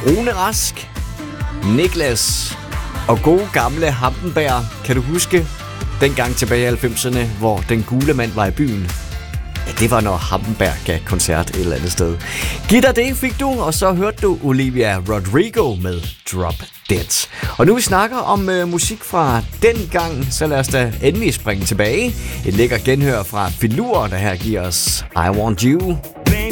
Rune Rask, Niklas og gode gamle Hampenberg. Kan du huske dengang tilbage i 90'erne, hvor den gule mand var i byen? Ja, det var når Hampenberg gav koncert et eller andet sted. Giv dig det, fik du, og så hørte du Olivia Rodrigo med Drop Dead. Og nu vi snakker om musik fra den gang, så lad os da endelig springe tilbage. Et lækker genhør fra Filur, der her giver os I Want You.